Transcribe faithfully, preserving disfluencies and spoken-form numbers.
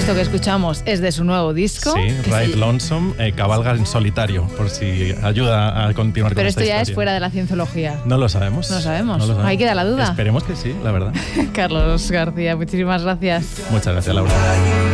Esto que escuchamos es de su nuevo disco. Sí, Ride se... Lonesome, eh, cabalga en solitario, por si ayuda a continuar Pero con esta esto ya historia. es fuera de la cienciología. No lo sabemos. No sabemos. No lo sabemos. Ahí queda la duda. Esperemos que sí, la verdad. Carlos García, muchísimas gracias. Muchas gracias, Laura.